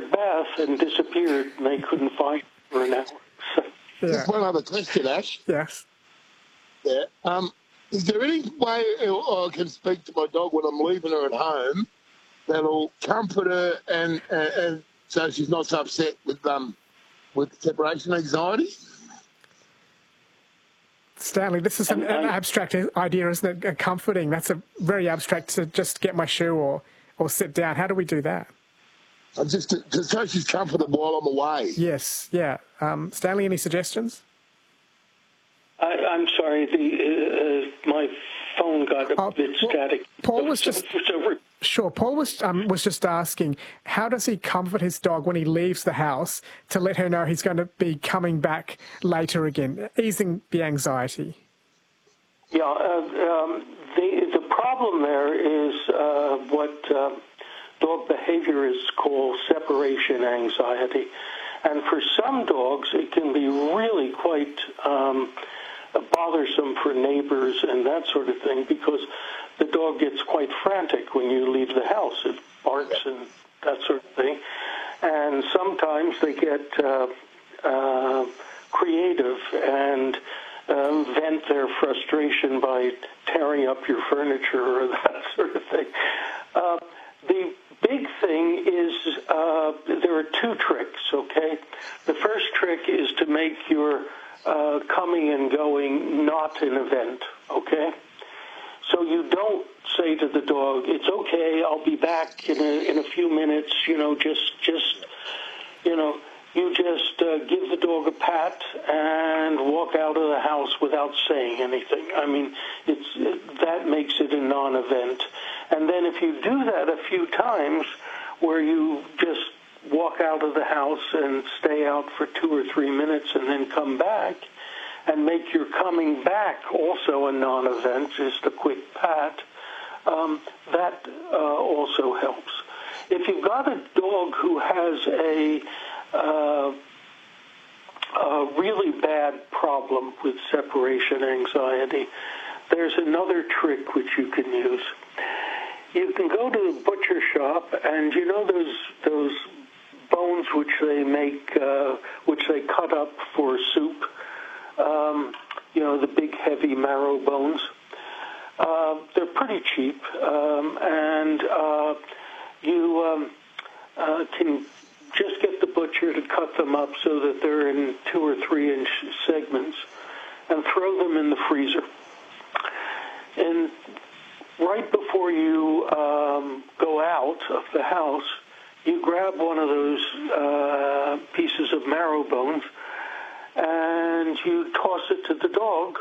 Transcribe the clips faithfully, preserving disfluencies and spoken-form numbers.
shared bath and disappeared, and they couldn't find it for an hour. So. Yeah. Just one other question, Ash. Yes. Yeah. Um, is there any way I can speak to my dog when I'm leaving her at home that'll comfort her and, and, and so she's not so upset with um with separation anxiety? Stanley, this is an, an abstract idea, isn't it? Comforting. That's a very abstract to just get my shoe or, or sit down. How do we do that? I'm just to, to, so she's comfortable while I'm away. Yes, yeah. Um, Stanley, any suggestions? I, I'm sorry, the uh, my phone got a uh, bit static. Paul was so, just... So, Sure. Paul was um, was just asking, how does he comfort his dog when he leaves the house to let her know he's going to be coming back later again, easing the anxiety? Yeah, uh, um, the the problem there is uh, what uh, dog behaviorists call separation anxiety, and for some dogs it can be really quite um, bothersome for neighbors and that sort of thing, because the dog gets quite frantic when you leave the house. It barks and that sort of thing. And sometimes they get uh, uh, creative and um, vent their frustration by tearing up your furniture or that sort of thing. Uh, the big thing is uh, there are two tricks, okay? The first trick is to make your uh, coming and going not an event, okay? So you don't say to the dog, "It's okay, I'll be back in a, in a few minutes." You know, just just you know, you just uh, give the dog a pat and walk out of the house without saying anything. I mean, it's it, that makes it a non-event. And then if you do that a few times, where you just walk out of the house and stay out for two or three minutes and then come back, and make your coming back also a non-event, just a quick pat, um, that uh, also helps. If you've got a dog who has a, uh, a really bad problem with separation anxiety, there's another trick which you can use. You can go to the butcher shop, and you know those those bones which they make, uh, which they cut up for soup. Um, you know, the big, heavy marrow bones. Uh, they're pretty cheap, um, and uh, you um, uh, can just get the butcher to cut them up so that they're in two or three inch segments and throw them in the freezer. And right before you um, go out of the house, you grab one of those uh, pieces of marrow bones and you toss it to the dog,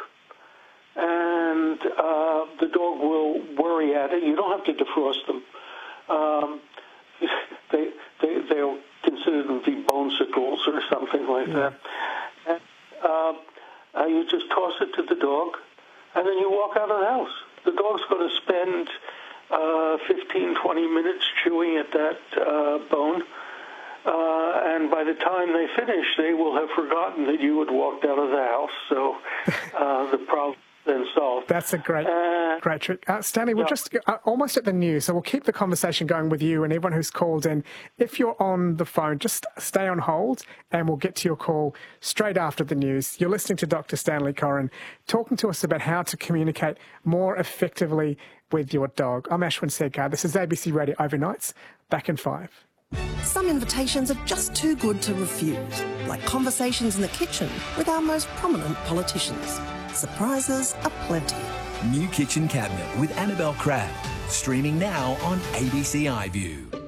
and uh, the dog will worry at it. You don't have to defrost them. Um, they, they, they'll consider them to be bonesicles or something like yeah. that. And, uh, uh, you just toss it to the dog, and then you walk out of the house. The dog's going to spend uh, fifteen, twenty minutes chewing at that uh, bone. Uh, and by the time they finish, they will have forgotten that you had walked out of the house. So uh, the problem then solved. That's a great, uh, great trick. Uh, Stanley, we're yeah. just uh, almost at the news, so we'll keep the conversation going with you and everyone who's called in. If you're on the phone, just stay on hold and we'll get to your call straight after the news. You're listening to Doctor Stanley Coren talking to us about how to communicate more effectively with your dog. I'm Ashwin Sedkar. This is A B C Radio Overnights. Back in five. Some invitations are just too good to refuse, like conversations in the kitchen with our most prominent politicians. Surprises are plenty. New Kitchen Cabinet with Annabelle Crabb, streaming now on A B C iView.